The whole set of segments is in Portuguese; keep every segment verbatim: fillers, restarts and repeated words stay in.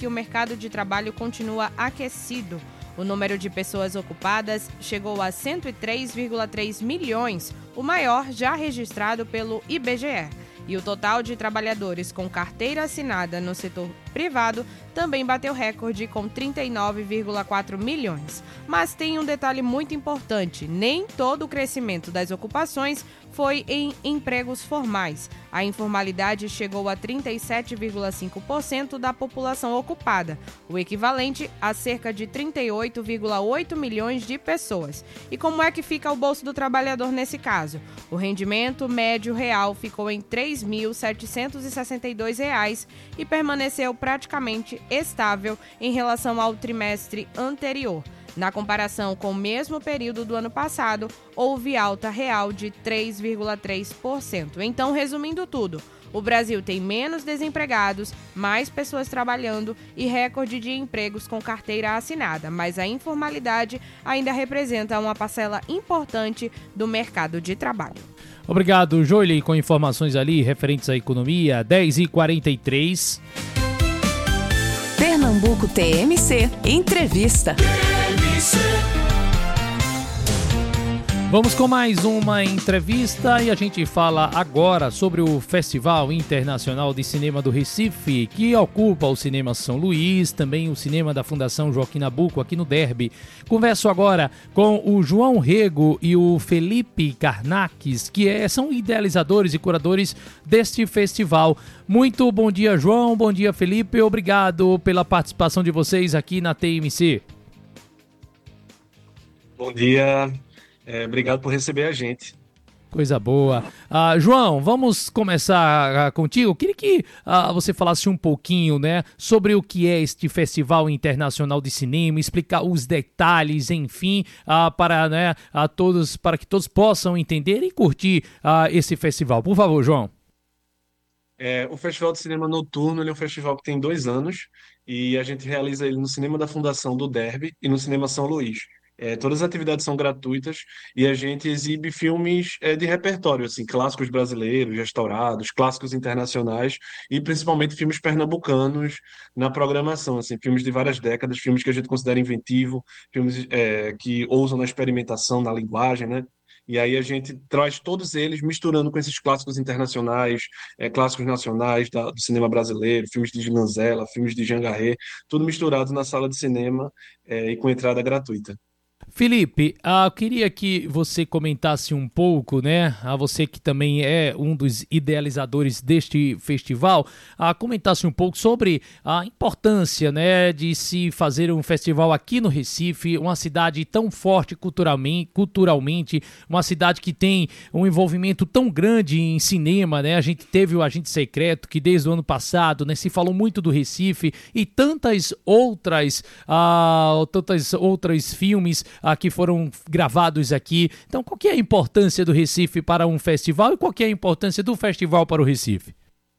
que o mercado de trabalho continua aquecido. O número de pessoas ocupadas chegou a cento e três vírgula três milhões, o maior já registrado pelo I B G E. E o total de trabalhadores com carteira assinada no setor privado também bateu recorde com trinta e nove vírgula quatro milhões. Mas tem um detalhe muito importante: nem todo o crescimento das ocupações foi em empregos formais. A informalidade chegou a trinta e sete vírgula cinco por cento da população ocupada, o equivalente a cerca de trinta e oito vírgula oito milhões de pessoas. E como é que fica o bolso do trabalhador nesse caso? O rendimento médio real ficou em três mil setecentos e sessenta e dois reais e permaneceu praticamente estável em relação ao trimestre anterior. Na comparação com o mesmo período do ano passado, houve alta real de três vírgula três por cento. Então, resumindo tudo, o Brasil tem menos desempregados, mais pessoas trabalhando e recorde de empregos com carteira assinada, mas a informalidade ainda representa uma parcela importante do mercado de trabalho. Obrigado, Joely, com informações ali referentes à economia. dez e quarenta e três. Pernambuco T M C Entrevista. Vamos com mais uma entrevista e a gente fala agora sobre o Festival Internacional de Cinema do Recife, que ocupa o Cinema São Luís, também o Cinema da Fundação Joaquim Nabuco, aqui no Derby. Converso agora com o João Rego e o Felipe Karnakis, que é, são idealizadores e curadores deste festival. Muito bom dia, João, bom dia, Felipe, obrigado pela participação de vocês aqui na T M C. Bom dia. É, obrigado por receber a gente. Coisa boa. Ah, João, vamos começar ah, contigo. Eu queria que ah, você falasse um pouquinho, né, sobre o que é este Festival Internacional de Cinema, explicar os detalhes, enfim, ah, para, né, a todos, para que todos possam entender e curtir ah, esse festival. Por favor, João. É, o Festival de Cinema Noturno ele é um festival que tem dois anos e a gente realiza ele no Cinema da Fundação do Derby e no Cinema São Luís. É, todas as atividades são gratuitas e a gente exibe filmes é, de repertório, assim, clássicos brasileiros, restaurados, clássicos internacionais e principalmente filmes pernambucanos na programação, assim, filmes de várias décadas, filmes que a gente considera inventivo, filmes é, que ousam na experimentação, na linguagem, né? E aí a gente traz todos eles misturando com esses clássicos internacionais, é, clássicos nacionais da- do cinema brasileiro, filmes de Manzella, filmes de Jean Garret, tudo misturado na sala de cinema é, e com entrada gratuita. Felipe, ah, eu queria que você comentasse um pouco, né, a você que também é um dos idealizadores deste festival, ah, comentasse um pouco sobre a importância, né, de se fazer um festival aqui no Recife, uma cidade tão forte culturalmente, culturalmente, uma cidade que tem um envolvimento tão grande em cinema, né, a gente teve o Agente Secreto, que desde o ano passado, né, se falou muito do Recife e tantas outras, ah, tantas outras filmes ah, que foram gravados aqui. Então, qual que é a importância do Recife para um festival e qual que é a importância do festival para o Recife?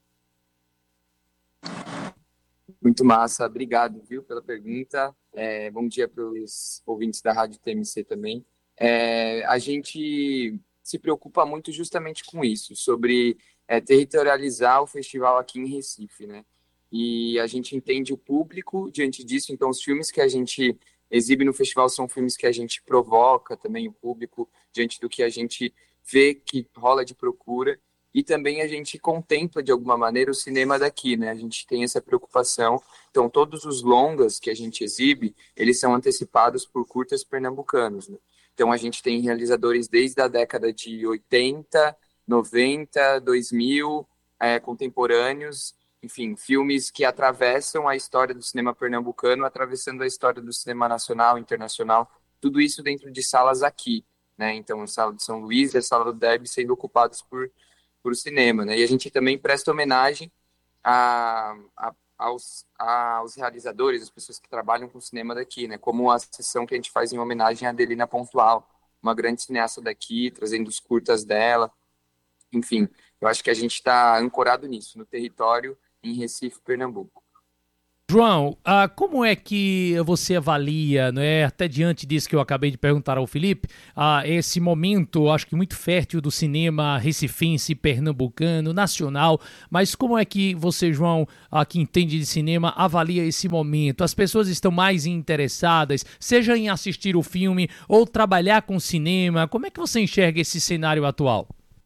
Muito massa, obrigado, viu, pela pergunta. É, bom dia para os ouvintes da Rádio T M C também. É, a gente se preocupa muito justamente com isso, sobre é, territorializar o festival aqui em Recife, né? E a gente entende o público diante disso, então os filmes que a gente exibe no festival são filmes que a gente provoca também o público diante do que a gente vê que rola de procura, e também a gente contempla de alguma maneira o cinema daqui, né? A gente tem essa preocupação. Então todos os longas que a gente exibe, eles são antecipados por curtas pernambucanos, né? Então a gente tem realizadores desde a década de oitenta, noventa, dois mil, é, contemporâneos, enfim, filmes que atravessam a história do cinema pernambucano, atravessando a história do cinema nacional, internacional, tudo isso dentro de salas aqui, né? Então, a sala de São Luís e a sala do Derby sendo ocupados por, por cinema, né? E a gente também presta homenagem a, a, aos, aos realizadores, as pessoas que trabalham com cinema daqui, né? Como a sessão que a gente faz em homenagem a Adelina Pontual, uma grande cineasta daqui, trazendo os curtas dela. Enfim, eu acho que a gente está ancorado nisso, no território em Recife, Pernambuco. João, ah, como é que você avalia, né, até diante disso que eu acabei de perguntar ao Felipe, ah, esse momento, acho que muito fértil do cinema recifense, pernambucano, nacional, mas como é que você, João, ah, que entende de cinema, avalia esse momento? As pessoas estão mais interessadas, seja em assistir o filme ou trabalhar com cinema, como é que você enxerga esse cenário atual?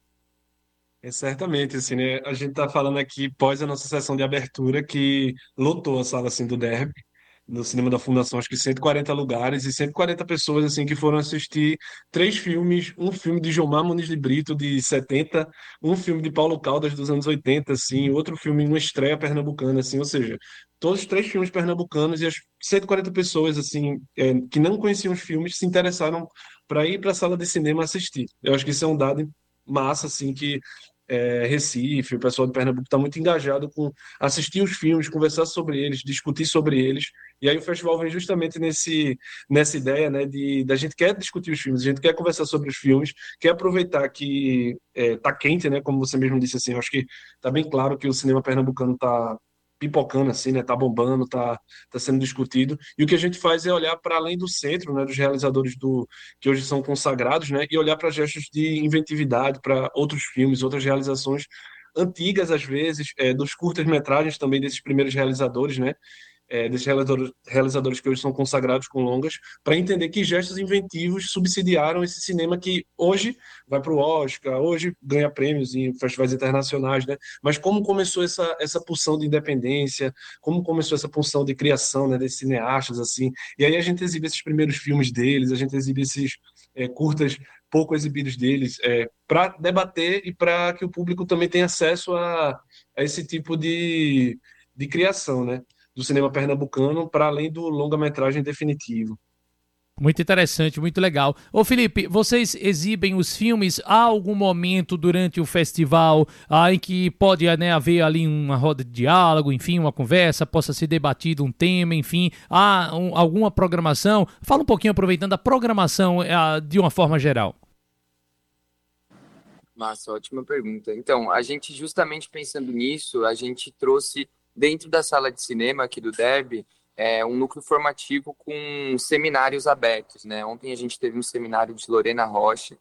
É, certamente, assim, né? A gente tá falando aqui pós a nossa sessão de abertura que lotou a sala assim do Derby, no cinema da Fundação, acho que cento e quarenta lugares e cento e quarenta pessoas assim que foram assistir três filmes, um filme de Gilmar Muniz de Brito de setenta, um filme de Paulo Caldas dos anos oitenta, assim, outro filme, uma estreia pernambucana, assim, ou seja, todos os três filmes pernambucanos e as cento e quarenta pessoas assim é, que não conheciam os filmes se interessaram para ir para a sala de cinema assistir. Eu acho que isso é um dado massa, assim, que é, Recife, o pessoal de Pernambuco está muito engajado com assistir os filmes, conversar sobre eles, discutir sobre eles. E aí o festival vem justamente nesse, nessa ideia, né, de da gente quer discutir os filmes, a gente quer conversar sobre os filmes, quer aproveitar que é, tá quente, né, como você mesmo disse assim, eu acho que tá bem claro que o cinema pernambucano tá pipocando assim, né, tá bombando, tá, tá sendo discutido. E o que a gente faz é olhar para além do centro, né, dos realizadores do que hoje são consagrados, né, e olhar para gestos de inventividade, para outros filmes, outras realizações antigas às vezes, é, dos curtas-metragens também desses primeiros realizadores, né, é, desses realizadores, realizadores que hoje são consagrados com longas, para entender que gestos inventivos subsidiaram esse cinema que hoje vai para o Oscar, hoje ganha prêmios em festivais internacionais, né? Mas como começou essa, essa pulsão de independência, como começou essa pulsão de criação, né, desses cineastas, assim, e aí a gente exibe esses primeiros filmes deles, a gente exibe esses é, curtas pouco exibidos deles, é, para debater e para que o público também tenha acesso a, a esse tipo de, de criação, né? Do cinema pernambucano, para além do longa-metragem definitivo. Muito interessante, muito legal. Ô Felipe, vocês exibem os filmes há algum momento durante o festival ah, em que pode, né, haver ali uma roda de diálogo, enfim, uma conversa, possa ser debatido um tema, enfim, há um, alguma programação? Fala um pouquinho aproveitando a programação ah, de uma forma geral. Massa, ótima pergunta. Então, a gente justamente pensando nisso, a gente trouxe dentro da sala de cinema aqui do Derby é, um núcleo formativo com seminários abertos, né? Ontem a gente teve um seminário de Lorena Rocha,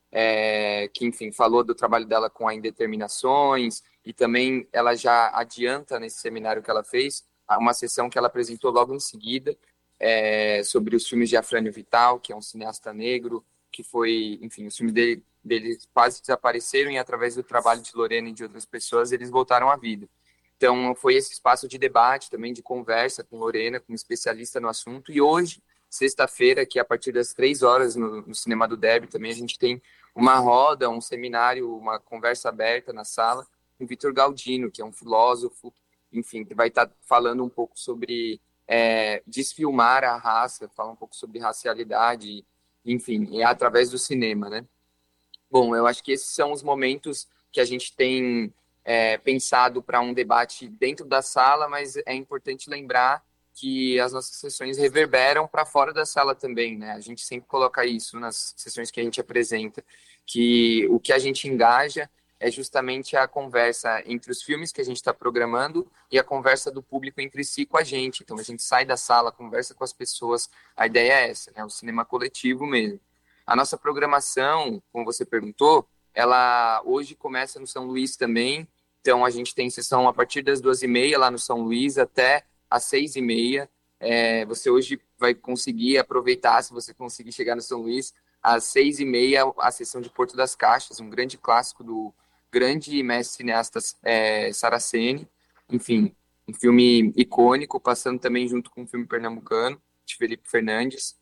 é, que, enfim, falou do trabalho dela com a Indeterminações e também ela já adianta nesse seminário que ela fez uma sessão que ela apresentou logo em seguida é, sobre os filmes de Afrânio Vital, que é um cineasta negro, que foi, enfim, os filmes dele, dele quase desapareceram e através do trabalho de Lorena e de outras pessoas eles voltaram à vida. Então, foi esse espaço de debate também, de conversa com Lorena, com um especialista no assunto. E hoje, sexta-feira, que a partir das três horas no, no Cinema do Derby, também a gente tem uma roda, um seminário, uma conversa aberta na sala com Vitor Galdino, que é um filósofo, enfim, que vai estar falando um pouco sobre é, desfilmar a raça, falar um pouco sobre racialidade, enfim, é através do cinema, né? Bom, eu acho que esses são os momentos que a gente tem É, pensado para um debate dentro da sala, mas é importante lembrar que as nossas sessões reverberam para fora da sala também, né? A gente sempre coloca isso nas sessões que a gente apresenta, que o que a gente engaja é justamente a conversa entre os filmes que a gente está programando e a conversa do público entre si com a gente. Então a gente sai da sala, conversa com as pessoas, a ideia é essa, né? O cinema coletivo mesmo. A nossa programação, como você perguntou, ela hoje começa no São Luís também. Então, a gente tem sessão a partir das duas e meia lá no São Luís até às seis e meia. É, você hoje vai conseguir aproveitar, se você conseguir chegar no São Luís, às seis e meia, a sessão de Porto das Caixas, um grande clássico do grande mestre cineasta é, Saraceni. Enfim, um filme icônico, passando também junto com um filme pernambucano, de Felipe Fernandes.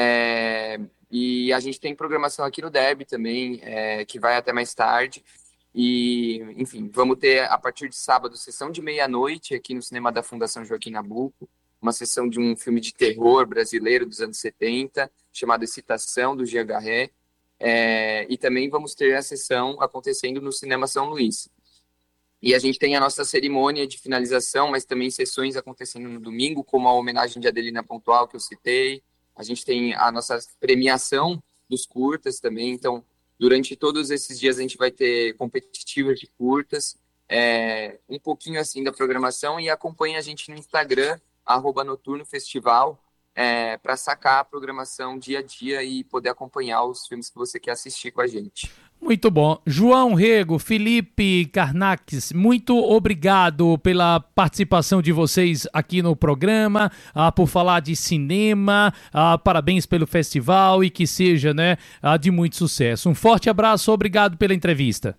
É, e a gente tem programação aqui no Derby também, é, que vai até mais tarde. E, enfim, vamos ter a partir de sábado sessão de meia-noite aqui no Cinema da Fundação Joaquim Nabuco, uma sessão de um filme de terror brasileiro dos anos setenta, chamado Excitação, do Jean Garret, é, e também vamos ter a sessão acontecendo no Cinema São Luís. E a gente tem a nossa cerimônia de finalização, mas também sessões acontecendo no domingo, como a homenagem de Adelina Pontual, que eu citei. A gente tem a nossa premiação dos curtas também, então durante todos esses dias a gente vai ter competitivas de curtas, é, um pouquinho assim da programação, e acompanha a gente no Instagram, arroba Noturno Festival, é, para sacar a programação dia a dia e poder acompanhar os filmes que você quer assistir com a gente. Muito bom. João Rego, Felipe Karnaques, muito obrigado pela participação de vocês aqui no programa, ah, por falar de cinema, ah, parabéns pelo festival e que seja, né, ah, de muito sucesso. Um forte abraço, obrigado pela entrevista.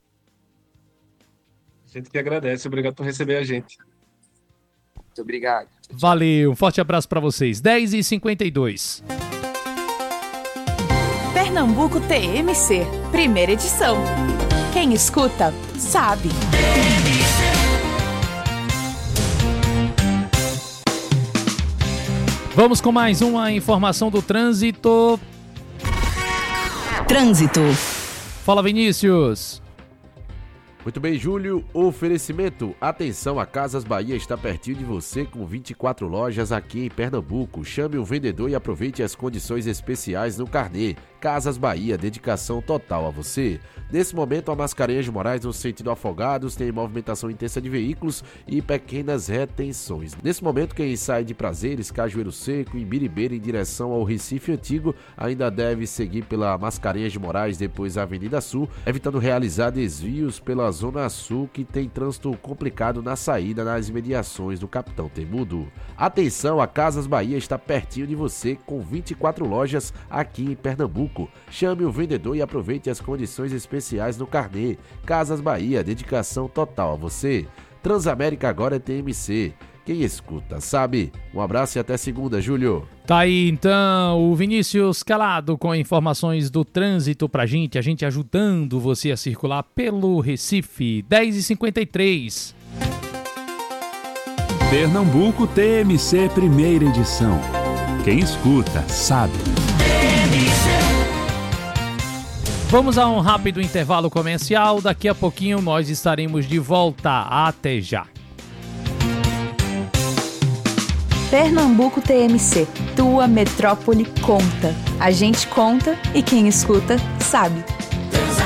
A gente que agradece, obrigado por receber a gente. Muito obrigado. Valeu, um forte abraço para vocês. dez e cinquenta e dois. Pernambuco T M C, primeira edição. Quem escuta, sabe. Vamos com mais uma informação do trânsito. Trânsito. Fala, Vinícius. Muito bem, Júlio. Oferecimento. Atenção, a Casas Bahia está pertinho de você com vinte e quatro lojas aqui em Pernambuco. Chame o vendedor e aproveite as condições especiais no carnê. Casas Bahia, dedicação total a você. Nesse momento, a Mascarenhas de Moraes, no sentido Afogados, tem movimentação intensa de veículos e pequenas retenções. Nesse momento, quem sai de Prazeres, Cajueiro Seco e Mbiribeira em direção ao Recife Antigo ainda deve seguir pela Mascarenhas de Moraes, depois a Avenida Sul, evitando realizar desvios pela Zona Sul, que tem trânsito complicado na saída nas imediações do Capitão Temudo. Atenção, a Casas Bahia está pertinho de você com vinte e quatro lojas aqui em Pernambuco. Chame o vendedor e aproveite as condições especiais no carnê. Casas Bahia, dedicação total a você. Transamérica agora é T M C. Quem escuta, sabe. Um abraço e até segunda, Júlio. Tá aí, então, o Vinícius Calado com informações do trânsito pra gente, a gente ajudando você a circular pelo Recife. dez e cinquenta e três. Pernambuco T M C, primeira edição. Quem escuta, sabe. Vamos a um rápido intervalo comercial. Daqui a pouquinho nós estaremos de volta. Até já. Pernambuco T M C, tua metrópole conta. A gente conta e quem escuta sabe.